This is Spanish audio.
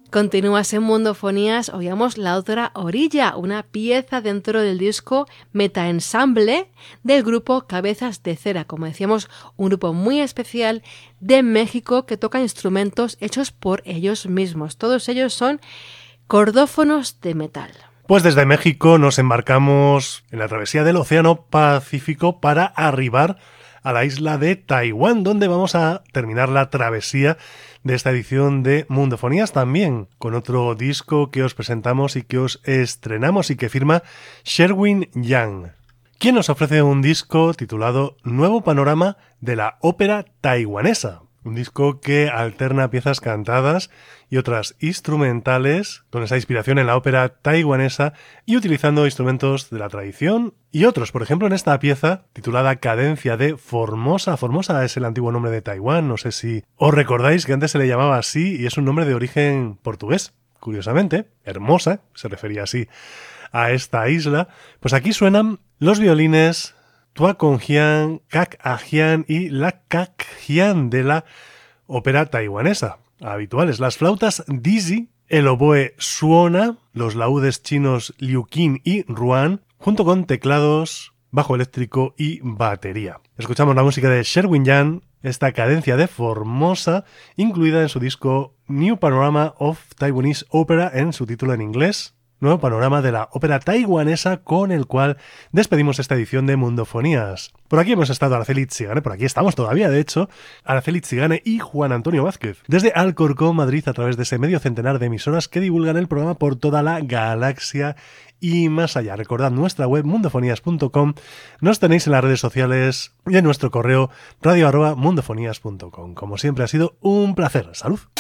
Continúas en Mundofonías, oíamos la otra orilla, una pieza dentro del disco Metaensamble del grupo Cabezas de Cera, como decíamos, un grupo muy especial de México que toca instrumentos hechos por ellos mismos. Todos ellos son cordófonos de metal. Pues desde México nos embarcamos en la travesía del Océano Pacífico para arribar a la isla de Taiwán, donde vamos a terminar la travesía de esta edición de Mundofonías, también con otro disco que os presentamos y que os estrenamos y que firma Sherwin Yang, quien nos ofrece un disco titulado Nuevo Panorama de la Ópera Taiwanesa. Un disco que alterna piezas cantadas y otras instrumentales con esa inspiración en la ópera taiwanesa y utilizando instrumentos de la tradición y otros. Por ejemplo, en esta pieza titulada Cadencia de Formosa. Formosa es el antiguo nombre de Taiwán. No sé si os recordáis que antes se le llamaba así y es un nombre de origen portugués. Curiosamente, Hermosa se refería así a esta isla. Pues aquí suenan los violines Tua Kongjian, Kak Ajian y la Kakjian de la ópera taiwanesa habituales. Las flautas Dizzy, el oboe Suona, los laúdes chinos Liuqin y Ruan, junto con teclados, bajo eléctrico y batería. Escuchamos la música de Sherwin Yang, esta cadencia de Formosa, incluida en su disco New Panorama of Taiwanese Opera, en su título en inglés. Nuevo panorama de la ópera taiwanesa, con el cual despedimos esta edición de Mundofonías. Por aquí hemos estado Araceli Tsigane, por aquí estamos todavía, de hecho, Araceli Tsigane y Juan Antonio Vázquez, desde Alcorcón, Madrid, a través de ese medio centenar de emisoras que divulgan el programa por toda la galaxia y más allá. Recordad nuestra web mundofonías.com, nos tenéis en las redes sociales y en nuestro correo radio@mundofonías.com. Como siempre, ha sido un placer. ¡Salud!